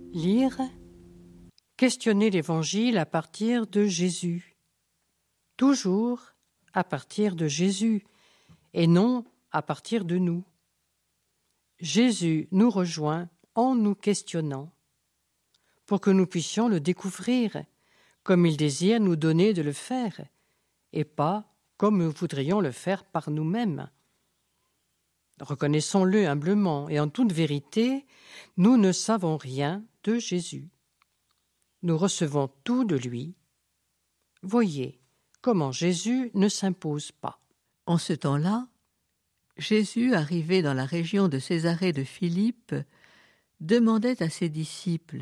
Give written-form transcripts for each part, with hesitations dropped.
Lire, questionner l'Évangile à partir de Jésus. Toujours à partir de Jésus et non à partir de nous. Jésus nous rejoint en nous questionnant pour que nous puissions le découvrir comme il désire nous donner de le faire et pas comme nous voudrions le faire par nous-mêmes. Reconnaissons-le humblement et en toute vérité, nous ne savons rien de Jésus. Nous recevons tout de lui. Voyez comment Jésus ne s'impose pas. En ce temps-là, Jésus, arrivé dans la région de Césarée de Philippe, demandait à ses disciples,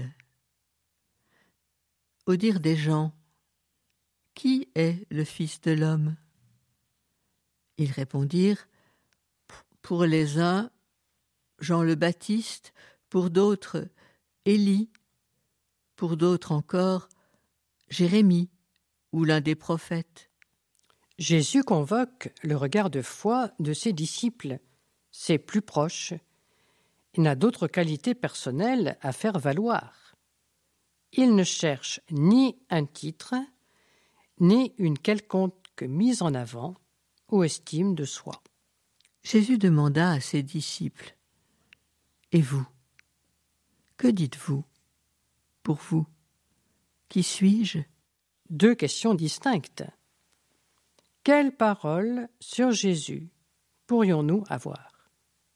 au dire des gens, « Qui est le Fils de l'homme » Ils répondirent, « Pour les uns, Jean le Baptiste, pour d'autres, Élie, pour d'autres encore, Jérémie ou l'un des prophètes. » Jésus convoque le regard de foi de ses disciples, ses plus proches, et n'a d'autres qualités personnelles à faire valoir. Il ne cherche ni un titre, ni une quelconque mise en avant ou estime de soi. Jésus demanda à ses disciples, « Et vous, que dites-vous pour vous? Qui suis-je » Deux questions distinctes. Quelles paroles sur Jésus pourrions-nous avoir?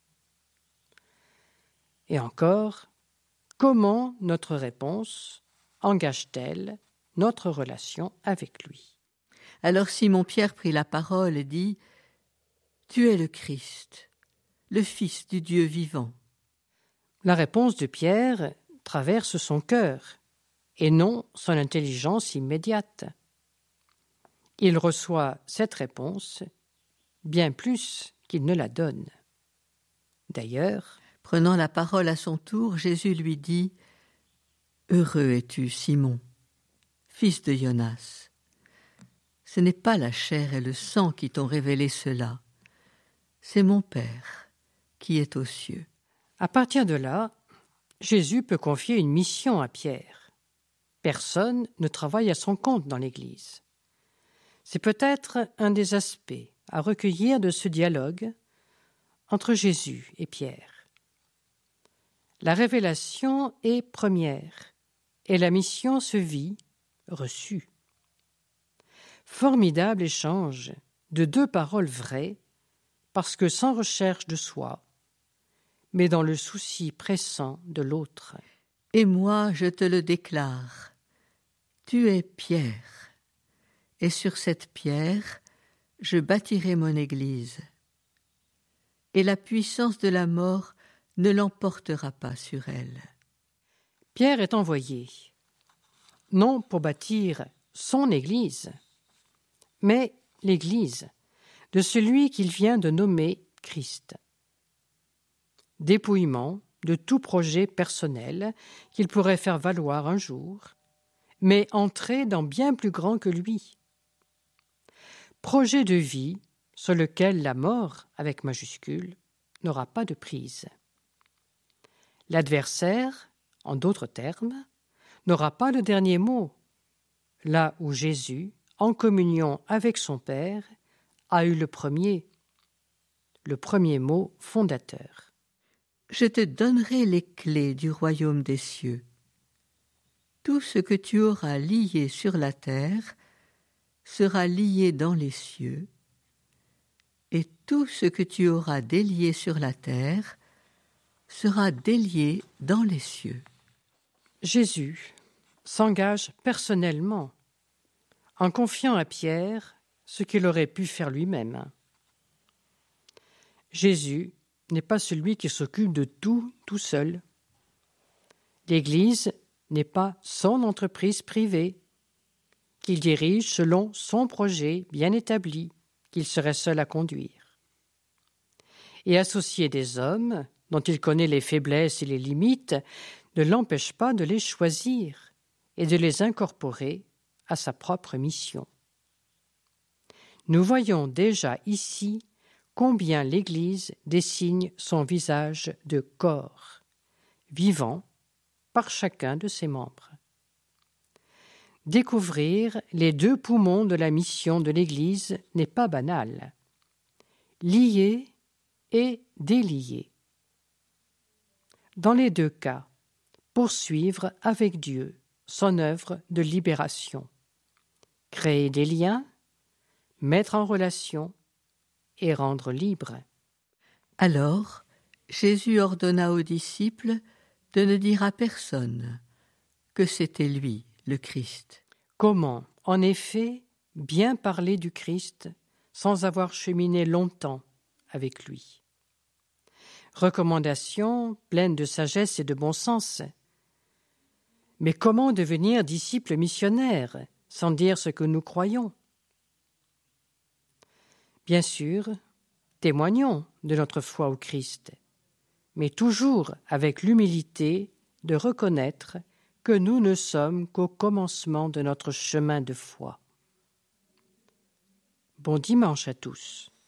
Et encore, comment notre réponse engage-t-elle notre relation avec lui? Alors Simon-Pierre prit la parole et dit, « Tu es le Christ, le Fils du Dieu vivant. » La réponse de Pierre traverse son cœur et non son intelligence immédiate. Il reçoit cette réponse bien plus qu'il ne la donne. D'ailleurs, prenant la parole à son tour, Jésus lui dit, « Heureux es-tu, Simon, fils de Jonas. Ce n'est pas la chair et le sang qui t'ont révélé cela. C'est mon Père qui est aux cieux. » À partir de là, Jésus peut confier une mission à Pierre. Personne ne travaille à son compte dans l'Église. C'est peut-être un des aspects à recueillir de ce dialogue entre Jésus et Pierre. La révélation est première et la mission se vit reçue. Formidable échange de deux paroles vraies, parce que sans recherche de soi, mais dans le souci pressant de l'autre. « Et moi, je te le déclare, tu es Pierre, et sur cette pierre, je bâtirai mon Église, et la puissance de la mort ne l'emportera pas sur elle. » Pierre est envoyé, non pour bâtir son Église, mais l'Église de celui qu'il vient de nommer Christ. Dépouillement de tout projet personnel qu'il pourrait faire valoir un jour, mais entrer dans bien plus grand que lui. Projet de vie sur lequel la mort, avec majuscule, n'aura pas de prise. L'adversaire, en d'autres termes, n'aura pas le dernier mot, là où Jésus, en communion avec son Père, a eu le premier mot fondateur. « Je te donnerai les clés du royaume des cieux. Tout ce que tu auras lié sur la terre sera lié dans les cieux, et tout ce que tu auras délié sur la terre sera délié dans les cieux. » Jésus s'engage personnellement en confiant à Pierre ce qu'il aurait pu faire lui-même. Jésus n'est pas celui qui s'occupe de tout seul. L'Église n'est pas son entreprise privée, qu'il dirige selon son projet bien établi, qu'il serait seul à conduire. Et associer des hommes dont il connaît les faiblesses et les limites ne l'empêche pas de les choisir et de les incorporer à sa propre mission. Nous voyons déjà ici combien l'Église dessine son visage de corps, vivant par chacun de ses membres. Découvrir les 2 poumons de la mission de l'Église n'est pas banal. Lier et délier. Dans les 2 cas, poursuivre avec Dieu son œuvre de libération, créer des liens, mettre en relation et rendre libre. Alors, Jésus ordonna aux disciples de ne dire à personne que c'était lui, le Christ. Comment, en effet, bien parler du Christ sans avoir cheminé longtemps avec lui? Recommandation pleine de sagesse et de bon sens. Mais comment devenir disciple missionnaire sans dire ce que nous croyons? Bien sûr, témoignons de notre foi au Christ, mais toujours avec l'humilité de reconnaître que nous ne sommes qu'au commencement de notre chemin de foi. Bon dimanche à tous.